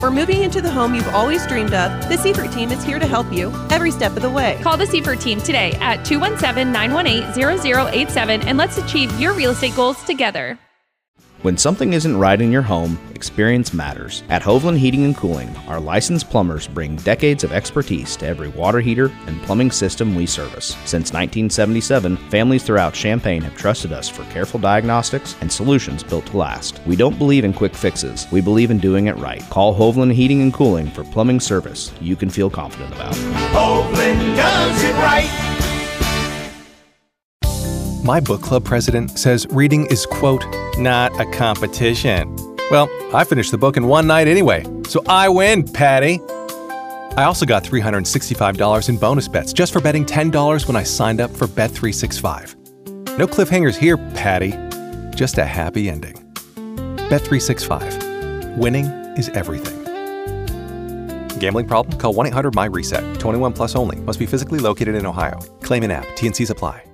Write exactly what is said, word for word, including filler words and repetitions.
Or moving into the home you've always dreamed of, the Seifert team is here to help you every step of the way. Call the Seifert team today at two one seven, nine one eight, zero zero eight seven and let's achieve your real estate goals together. When something isn't right in your home, experience matters. At Hovland Heating and Cooling, our licensed plumbers bring decades of expertise to every water heater and plumbing system we service. Since nineteen seventy-seven, families throughout Champaign have trusted us for careful diagnostics and solutions built to last. We don't believe in quick fixes. We believe in doing it right. Call Hovland Heating and Cooling for plumbing service you can feel confident about. Hovland does it right. My book club president says reading is, quote, not a competition. Well, I finished the book in one night anyway, so I win, Patty. I also got three hundred sixty-five dollars in bonus bets just for betting ten dollars when I signed up for Bet three sixty-five. No cliffhangers here, Patty. Just a happy ending. Bet three sixty-five. Winning is everything. Gambling problem? Call one eight hundred my reset. twenty-one plus only. Must be physically located in Ohio. Claim in app. T and C's apply.